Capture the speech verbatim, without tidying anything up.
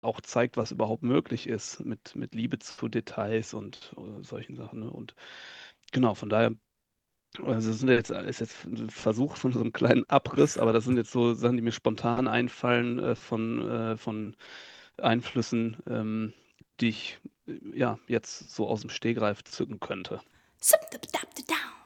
auch zeigt, was überhaupt möglich ist mit mit Liebe zu Details und, äh, solchen Sachen, ne? Und genau, von daher also, das sind ja jetzt ist jetzt 'n Versuch von so 'nem kleinen Abriss, aber das sind jetzt so Sachen, die mir spontan einfallen, äh, von äh, von Einflüssen, ähm, die ich, äh, ja, jetzt so aus'm Stegreif zücken könnte.